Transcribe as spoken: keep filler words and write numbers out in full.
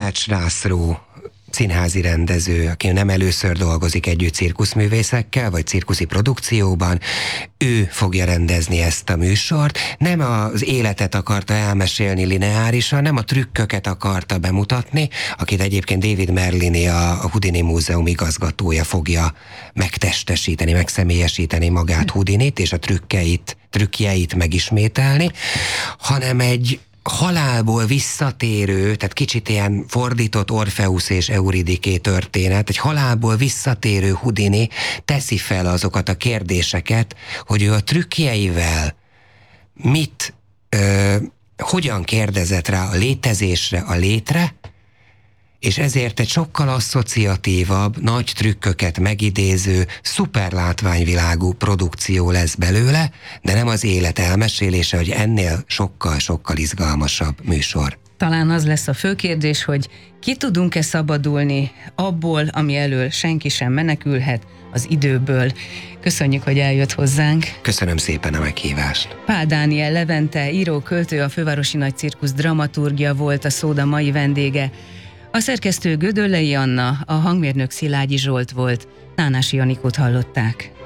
Kovács László színházi rendező, aki nem először dolgozik együtt cirkuszművészekkel, vagy cirkuszi produkcióban, ő fogja rendezni ezt a műsort. Nem az életet akarta elmesélni lineárisan, nem a trükköket akarta bemutatni, akit egyébként David Merlini, a Houdini Múzeum igazgatója fogja megtestesíteni, megszemélyesíteni magát Houdinit, és a trükkeit, trükkjeit megismételni, hanem egy halálból visszatérő, tehát kicsit ilyen fordított Orfeusz és Euridiké történet, egy halálból visszatérő Houdini teszi fel azokat a kérdéseket, hogy ő a trükkjeivel mit, ö, hogyan kérdezett rá a létezésre, a létre, és ezért egy sokkal asszociatívabb, nagy trükköket megidéző, szuper látványvilágú produkció lesz belőle, de nem az élet elmesélése, hogy ennél sokkal-sokkal izgalmasabb műsor. Talán az lesz a fő kérdés, hogy ki tudunk-e szabadulni abból, ami elől senki sem menekülhet, az időből. Köszönjük, hogy eljött hozzánk. Köszönöm szépen a meghívást. Pál Dániel Levente, író, költő, a Fővárosi Nagycirkusz dramaturgja volt a Szóda mai vendége. A szerkesztő Gödöllei Anna, a hangmérnök Szilágyi Zsolt volt, Nánási Anikót hallották.